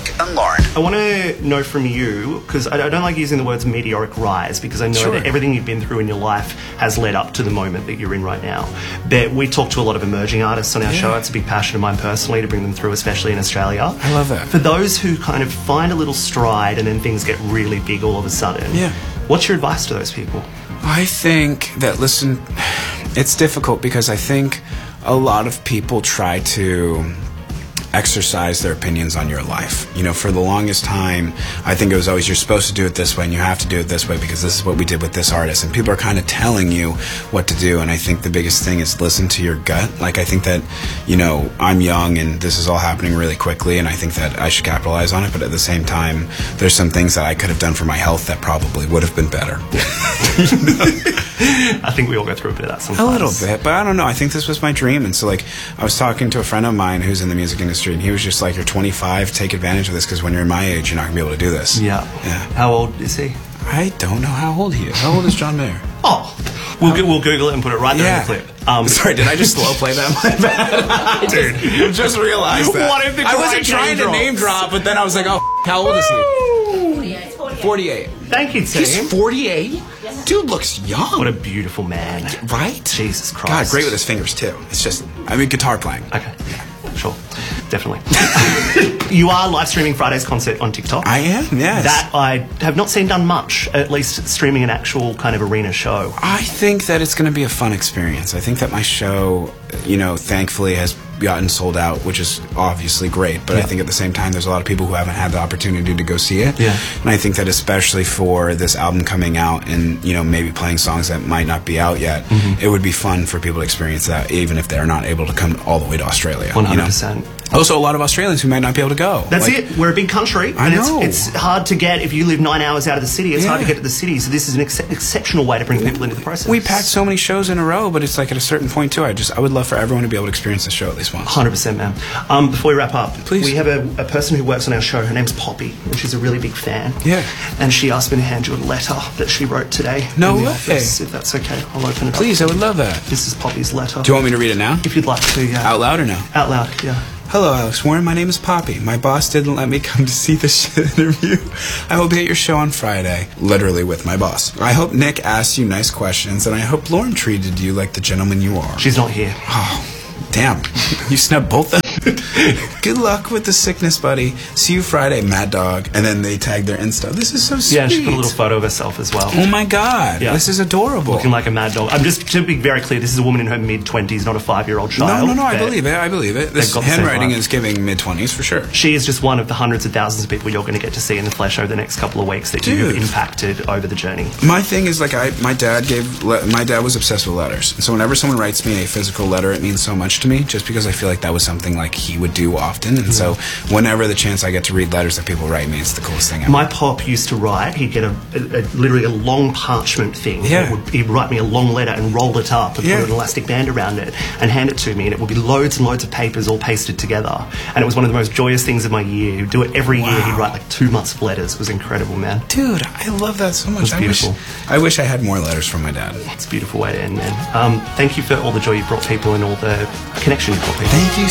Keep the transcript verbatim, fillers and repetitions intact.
Nick and Lauren. I want to know from you, because I don't like using the words meteoric rise, because I know Sure. that everything you've been through in your life has led up to the moment that you're in right now. But we talk to a lot of emerging artists on our Yeah. show. It's a big passion of mine personally to bring them through, especially in Australia. I love that. For those who kind of find a little stride and then things get really big all of a sudden, Yeah. what's your advice to those people? I think that, listen, it's difficult because I think a lot of people try to exercise their opinions on your life. You know, for the longest time, I think it was always, you're supposed to do it this way and you have to do it this way because this is what we did with this artist. And people are kind of telling you what to do. And I think the biggest thing is listen to your gut. Like, I think that, you know, I'm young and this is all happening really quickly and I think that I should capitalize on it. But at the same time, there's some things that I could have done for my health that probably would have been better. I think we all go through a bit of that sometimes. A little bit, but I don't know. I think this was my dream. And so, like, I was talking to a friend of mine who's in the music industry, and he was just like, you're twenty-five, take advantage of this, because when you're my age, you're not going to be able to do this. Yeah. Yeah. How old is he? I don't know how old he is. How old is John Mayer? Oh, we'll, go- we'll Google it and put it right there Yeah. in the clip. Um, Sorry, did I just slow play that? My bad. I Dude. just, just realized that. What if the I wasn't great trying name to drops? name drop, but then I was like, oh, how old is he? forty-eight. forty-eight. Thank you, team. He's forty-eight? Dude looks young. What a beautiful man. Right? Jesus Christ. God, great with his fingers, too. It's just, I mean, guitar playing. Okay, sure. Definitely. You are live streaming Friday's concert on TikTok. I am, yes. That I have not seen done much, at least streaming an actual kind of arena show. I think that it's going to be a fun experience. I think that my show, you know, thankfully has gotten sold out, which is obviously great. But Yeah. I think at the same time, there's a lot of people who haven't had the opportunity to go see it. Yeah. And I think that especially for this album coming out and, you know, maybe playing songs that might not be out yet, Mm-hmm. it would be fun for people to experience that, even if they're not able to come all the way to Australia. one hundred You know? percent. Also, a lot of Australians who might not be able to go. That's Like, it. We're a big country. I and know. It's, it's hard to get, if you live nine hours out of the city, it's hard to Yeah. get to the city. So this is an ex- exceptional way to bring people into the process. We packed so many shows in a row, but it's like at a certain point too. I just I would love for everyone to be able to experience the show at least once. one hundred percent, man. Um, before we wrap up, Please. we have a, a person who works on our show. Her name's Poppy, and she's a really big fan. Yeah. And she asked me to hand you a letter that she wrote today. No in the way. office, if that's okay, I'll open it Please, up. I would love that. This is Poppy's letter. Do you want me to read it now? If you'd like to, yeah. Out loud or no? Out loud, yeah. Hello, Alex Warren. My name is Poppy. My boss didn't let me come to see the sh- interview. I will be at your show on Friday, literally with my boss. I hope Nick asked you nice questions, and I hope Lauren treated you like the gentleman you are. She's not here. Oh, damn. You snubbed both of them. Good luck with the sickness, buddy. See you Friday, Mad Dog. And then they tagged their Insta. This is so sweet. Yeah, and she put a little photo of herself as well. Oh my God. Yeah. This is adorable. Looking like a mad dog. I'm just to be very clear. This is a woman in her mid twenties, not a five-year-old no, child. no, no. I but believe it. I believe it. This got the same handwriting vibe. is giving mid twenties for sure. She is just one of the hundreds of thousands of people you're going to get to see in the flesh over the next couple of weeks that you have Dude. impacted over the journey. My thing is like I, my dad gave. Le- my dad was obsessed with letters, so whenever someone writes me a physical letter, it means so much to me. Just because I feel like that was something like he would do often, and so whenever the chance I get to read letters that people write me, it's the coolest thing ever. My pop used to write. He'd get a, a, a literally a long parchment thing. Yeah. That would, he'd write me a long letter and roll it up and Yeah. put an elastic band around it and hand it to me, and it would be loads and loads of papers all pasted together. And it was one of the most joyous things of my year. He'd do it every year. Wow. He'd write like two months of letters. It was incredible, man. Dude, I love that so much. It's I wish, beautiful. I wish I had more letters from my dad. It's a beautiful way to end, man. Um, thank you for all the joy you brought people and all the connection you brought people. Thank you